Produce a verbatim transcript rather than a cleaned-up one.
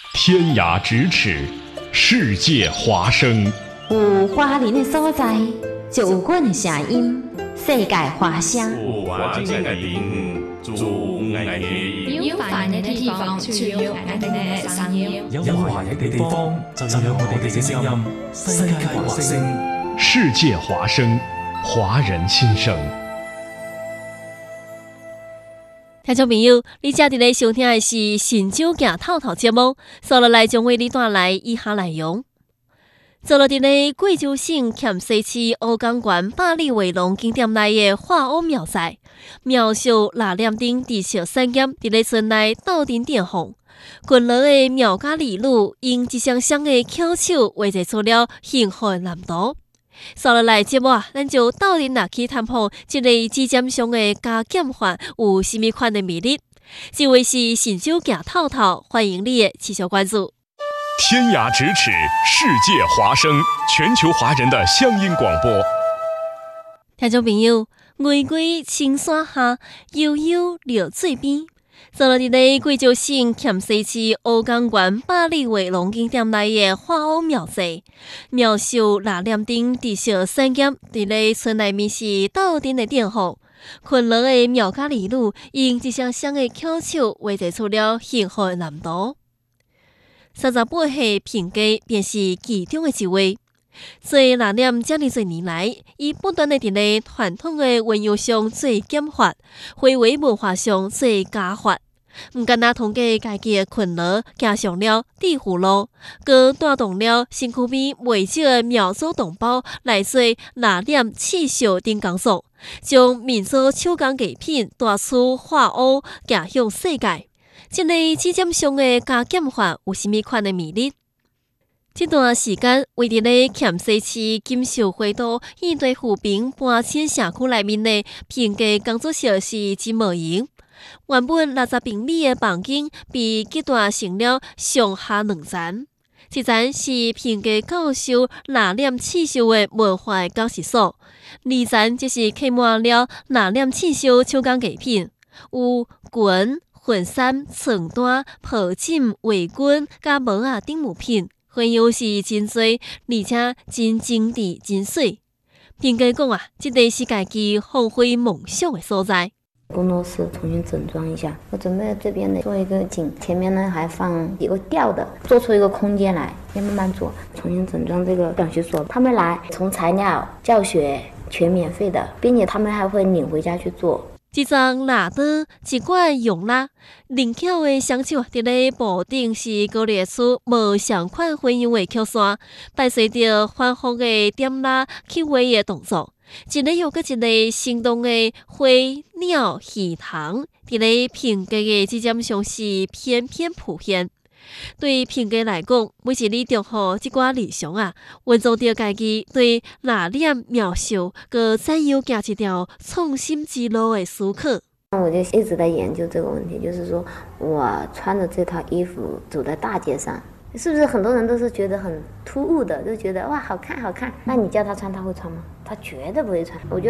天涯咫尺，世界华声。 有华人的所在，就有阮的声音。世界华声。 有环境的地方，就有爱的音。 有繁荣的地方，就有我哋嘅聲音。 有華人嘅地方，就有我哋嘅聲音。世界華聲， 世界華聲，華人心聲。 聽眾朋友，你正在咧收聽的是《神州行透透》節目，接落來將為你帶來以下內容。坐落伫咧貴州省黔西市烏江縣百里圍龍景點內的化烏苗寨，苗小臘念頂地小產業伫咧村內鬥陣點紅，群落的苗家兒女用一雙雙的巧手畫製出了幸福的藍圖。接落來節目啊，咱就鬥陣來去探訪這個指尖上的加減法有甚麼款的魅力。這位是神州行透透，歡迎你的持續關注。 天涯咫尺，世界華聲，全球華人的鄉音廣播。 聽眾朋友，巍巍青山下，悠悠流水邊。坐落伫咧貴州省黔西市烏江縣百里圍龍景點內的化烏苗寨，苗小臘念頂地小產業伫咧村內面是鬥陣的點火，群落的苗家兒女用一雙雙的巧手畫製出了幸福的藍圖。三十八歲平家便是其中的一位。做臘念這麼多年來，伊不斷地伫咧傳統的文藝上做減法，非遺文化上做加法。唔僅那統計家己的群落走上了致富路，更帶動了身軀邊未少的苗族同胞來做臘念刺繡等工作，將民族手工藝品帶出化烏，走向世界。這個指尖上的加減法有甚麼款的魅力？這段時間，為佇咧黔西市金秀會都應對扶貧搬遷社區內面的平家工作小事真無閒。原本六十平米的房間被截斷成了上下兩層，一層是平家教授臘念刺繡的文化教習所，二層就是刻滿了臘念刺繡手工藝品，有裙、婚紗、床單、抱枕、圍裙、甲帽仔等物品，還有是真多，而且真精緻、真水。平家講啊，這個是家己發揮夢想的所在。 工作室重新整裝一下，我準備這邊呢做一個景，前面呢還放一個吊的，做出一個空間來，要慢慢做，重新整裝這個教學所。他們來從材料、教學全免費的，並且他們還會領回家去做。 一張蠟刀，一罐用蠟，靈巧的雙手佇咧布頂是勾勒出無相款混用的曲線，伴隨着反覆的點蠟刻畫的動作，一個又個一個生動的花鳥魚塘佇咧平家的指尖上是翩翩浮現。對平家來講，每一日祝福這寡理想啊，運作着家己對臘念苗繡個怎樣行一條創新之路的思考。 我就一直在研究這個問題，就是說我穿着這套衣服走在大街上，是不是很多人都是覺得很突兀的，就覺得哇好看好看，那你叫他穿他會穿嗎？他絕對不會穿。我覺得